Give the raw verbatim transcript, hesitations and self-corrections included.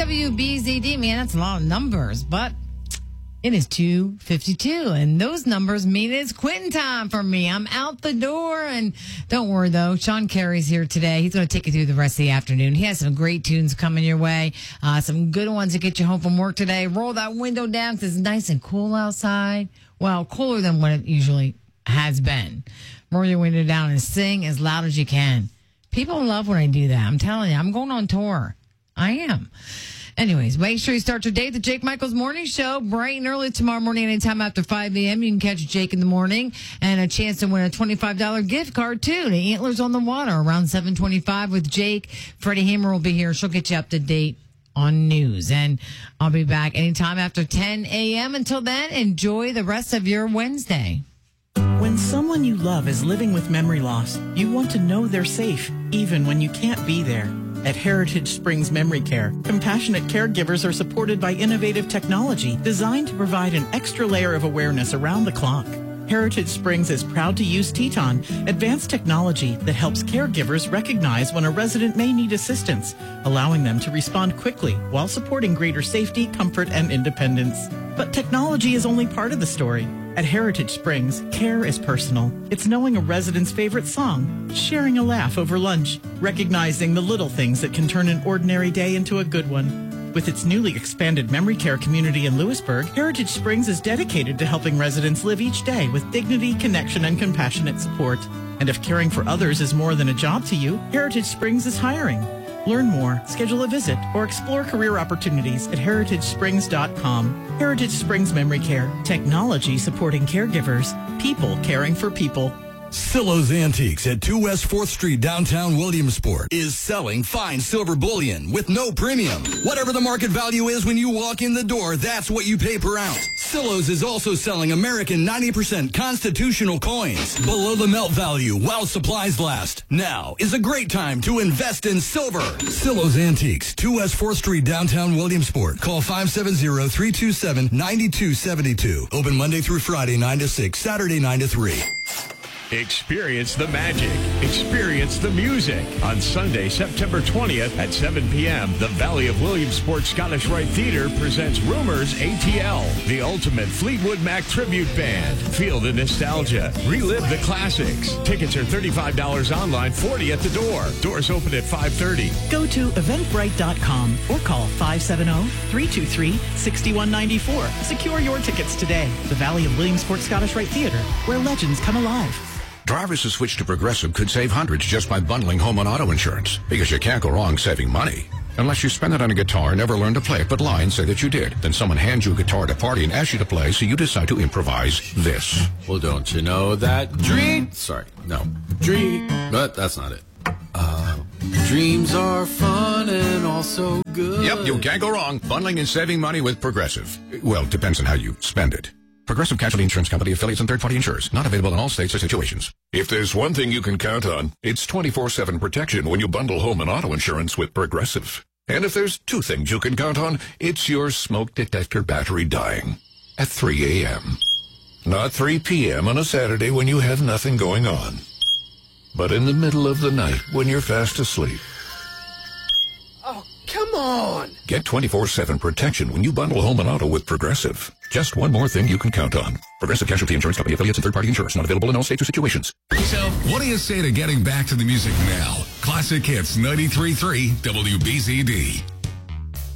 W B Z D, man, that's a lot of numbers, but it is two fifty-two, and those numbers mean it's quitting time for me. I'm out the door, and don't worry, though. Sean Carey's here today. He's going to take you through the rest of the afternoon. He has some great tunes coming your way, uh, some good ones to get you home from work today. Roll that window down because it's nice and cool outside. Well, cooler than what it usually has been. Roll your window down and sing as loud as you can. People love when I do that. I'm telling you, I'm going on tour. I am. Anyways, make sure you start your day at the Jake Michaels Morning Show bright and early tomorrow morning, anytime after five a.m. You can catch Jake in the morning and a chance to win a twenty-five dollars gift card, too, to Antlers on the Water around seven twenty-five with Jake. Freddie Hammer will be here. She'll get you up to date on news. And I'll be back anytime after ten a.m. Until then, enjoy the rest of your Wednesday. When someone you love is living with memory loss, you want to know they're safe, even when you can't be there. At Heritage Springs Memory Care, compassionate caregivers are supported by innovative technology designed to provide an extra layer of awareness around the clock. Heritage Springs is proud to use Teton, advanced technology that helps caregivers recognize when a resident may need assistance, allowing them to respond quickly while supporting greater safety, comfort, and independence. But technology is only part of the story. At Heritage Springs, care is personal. It's knowing a resident's favorite song, sharing a laugh over lunch, recognizing the little things that can turn an ordinary day into a good one. With its newly expanded memory care community in Lewisburg, Heritage Springs is dedicated to helping residents live each day with dignity, connection, and compassionate support. And if caring for others is more than a job to you, Heritage Springs is hiring. Learn more, schedule a visit, or explore career opportunities at heritage springs dot com. Heritage Springs Memory Care. Technology supporting caregivers. People caring for people. Silo's Antiques at two West fourth Street, downtown Williamsport, is selling fine silver bullion with no premium. Whatever the market value is when you walk in the door, that's what you pay per ounce. Silo's is also selling American ninety percent constitutional coins below the melt value while supplies last. Now is a great time to invest in silver. Silo's Antiques, two West fourth Street, downtown Williamsport. Call five seven zero, three two seven, nine two seven two. Open Monday through Friday, nine to six, Saturday, nine to three. Experience the magic. Experience the music. On Sunday, September twentieth at seven p.m., the Valley of Williamsport Scottish Rite Theater presents Rumors A T L, the ultimate Fleetwood Mac tribute band. Feel the nostalgia. Relive the classics. Tickets are thirty-five dollars online, forty dollars at the door. Doors open at five thirty. Go to eventbrite dot com or call five seven zero, three two three, six one nine four. Secure your tickets today. The Valley of Williamsport Scottish Rite Theater, where legends come alive. Drivers who switch to Progressive could save hundreds just by bundling home and auto insurance, because you can't go wrong saving money. Unless you spend it on a guitar and never learn to play it, but lie and say that you did. Then someone hands you a guitar at a party and asks you to play, so you decide to improvise this. Well, don't you know that dream... Sorry, no. Dream... But that's not it. Uh, dreams are fun and also good. Yep, you can't go wrong bundling and saving money with Progressive. Well, depends on how you spend it. Progressive Casualty Insurance Company, affiliates, and third-party insurers. Not available in all states or situations. If there's one thing you can count on, it's twenty-four seven protection when you bundle home and auto insurance with Progressive. And if there's two things you can count on, it's your smoke detector battery dying at three a.m. Not three p.m. on a Saturday when you have nothing going on, but in the middle of the night when you're fast asleep. Oh, come on! Get twenty-four seven protection when you bundle home and auto with Progressive. Just one more thing you can count on. Progressive Casualty Insurance Company, affiliates, and third-party insurers. Not available in all states or situations. So, what do you say to getting back to the music now? Classic Hits ninety-three point three W B Z D.